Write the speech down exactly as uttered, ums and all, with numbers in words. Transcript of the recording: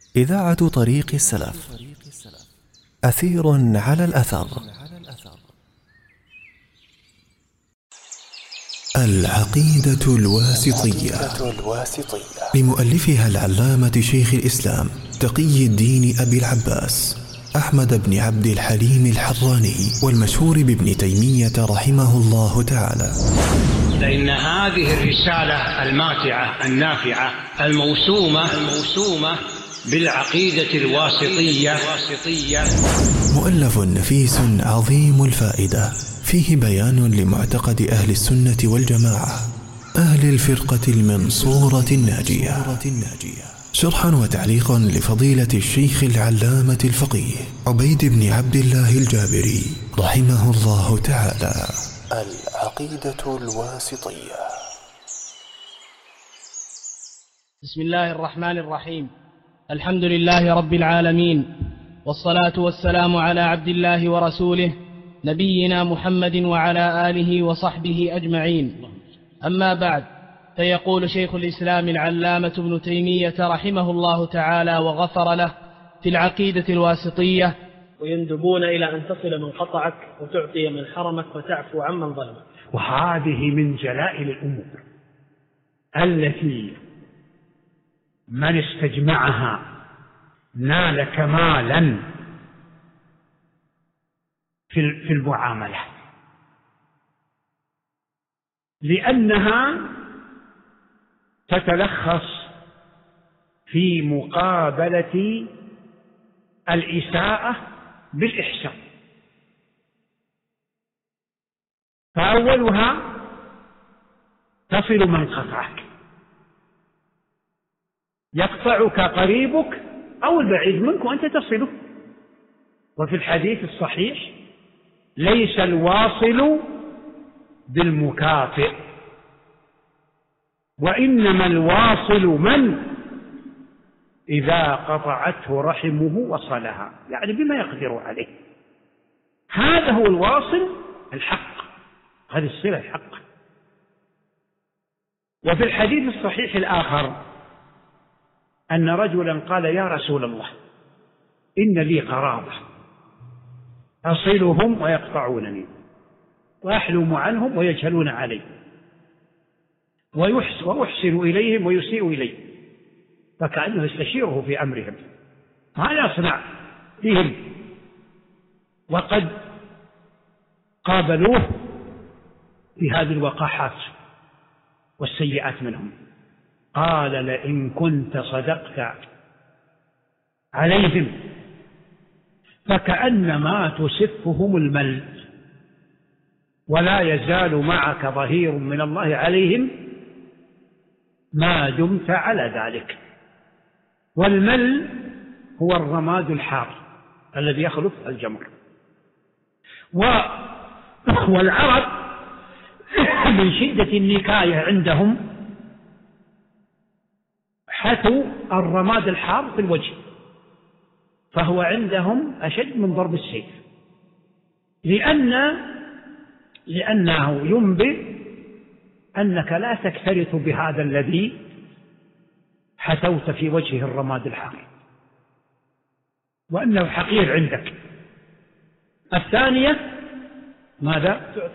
إذاعة طريق السلف، أثير على الأثر. العقيدة الواسطية لمؤلفها العلامة شيخ الإسلام تقي الدين أبي العباس أحمد بن عبد الحليم الحراني، والمشهور بابن تيمية رحمه الله تعالى. فإن هذه الرسالة الماتعة النافعة الموسومة الموسومة بالعقيدة الواسطية مؤلف نفيس عظيم الفائدة، فيه بيان لمعتقد أهل السنة والجماعة، أهل الفرقة المنصورة الناجية، شرحا وتعليقا لفضيلة الشيخ العلامة الفقيه عبيد بن عبد الله الجابري رحمه الله تعالى. العقيدة الواسطية. بسم الله الرحمن الرحيم. الحمد لله رب العالمين، والصلاة والسلام على عبد الله ورسوله نبينا محمد وعلى آله وصحبه أجمعين. أما بعد، فيقول شيخ الإسلام العلامة ابن تيمية رحمه الله تعالى وغفر له في العقيدة الواسطية: ويندبون إلى أن تصل من قطعك وتعطي من حرمك وتعفو عمن ظلمك. وهذه من جلائل الأمور التي من استجمعها نال كمالا في المعاملة، لأنها تتلخص في مقابلة الإساءة بالإحسان. فأولها تصل من قطعك، يقطعك قريبك أو البعيد منك وأنت تصله. وفي الحديث الصحيح: ليس الواصل بالمكافئ، وإنما الواصل من إذا قطعته رحمه وصلها، يعني بما يقدر عليه. هذا هو الواصل الحق، هذه الصلة الحق. وفي الحديث الصحيح الآخر أن رجلا قال: يا رسول الله، إن لي قرابة أصلهم ويقطعونني، وأحلم عنهم ويجهلون علي، وأحسن إليهم ويسيء إلي. فكأنه يستشيره في أمرهم، ما يصنع بهم، وقد قابلوه بهذه الوقاحات والسيئات منهم. قال: لئن كنت صدقت عليهم فكأنما تسفهم المل، ولا يزال معك ظهير من الله عليهم ما دمت على ذلك. والمل هو الرماد الحار الذي يخلف الجمر. والعرب من شدة النكاية عندهم حثوا الرماد الحار في الوجه، فهو عندهم أشد من ضرب السيف، لأن لأنه ينبئ أنك لا تكترث بهذا الذي حثوت في وجهه الرماد الحار، وأنه حقير عندك. الثانية ماذا؟